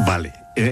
Vale.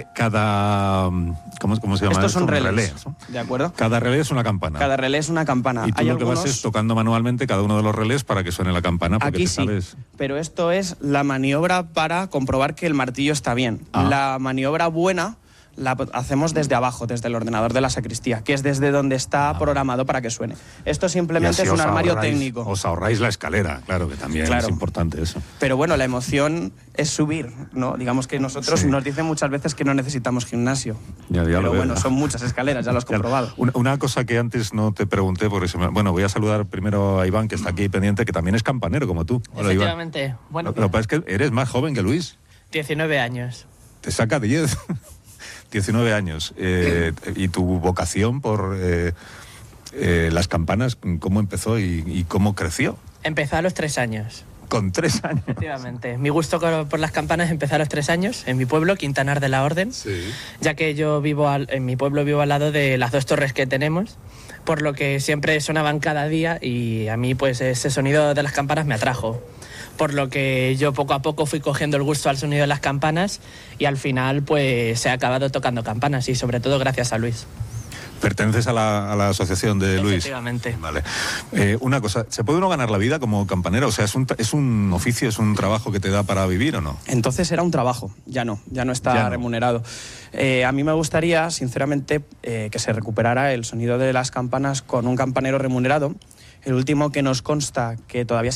¿Cómo se llama? Estos son relés, relés, ¿no? ¿de acuerdo? Cada relé es una campana. Cada relé es una campana. Y tú lo que vas es tocando manualmente cada uno de los relés para que suene la campana. Porque Aquí te sabes... sí, pero esto es la maniobra para comprobar que el martillo está bien. La maniobra buena la hacemos desde abajo, desde el ordenador de la sacristía, que es desde donde está programado para que suene. Esto simplemente es un armario técnico. Os ahorráis la escalera, claro, que también es importante eso. Pero bueno, la emoción es subir, ¿no? Digamos que nosotros nos dicen muchas veces que no necesitamos gimnasio. Pero bueno, son muchas escaleras, ya lo has comprobado. Una cosa que antes no te pregunté, por eso, bueno, voy a saludar primero a Iván, que está aquí pendiente, que también es campanero como tú. Hola, efectivamente. Iván. Bueno, lo que pasa es que eres más joven que Luis. 19 años. Te saca 10. 19 años. ¿Y tu vocación por las campanas, cómo empezó y cómo creció? Empezó a los 3 años. ¿Con 3 años? Efectivamente. Mi gusto por las campanas empezó a los 3 años, en mi pueblo, Quintanar de la Orden, ya que yo en mi pueblo vivo al lado de las 2 torres que tenemos, por lo que siempre sonaban cada día y a mí pues ese sonido de las campanas me atrajo. Por lo que yo poco a poco fui cogiendo el gusto al sonido de las campanas y al final pues he acabado tocando campanas y sobre todo gracias a Luis. ¿Perteneces a la asociación de Luis? Efectivamente. Vale. Una cosa, ¿se puede uno ganar la vida como campanero? O sea, ¿es un oficio, es un trabajo que te da para vivir o no? Entonces era un trabajo, ya no está remunerado. A mí me gustaría, sinceramente, que se recuperara el sonido de las campanas con un campanero remunerado. El último que nos consta que todavía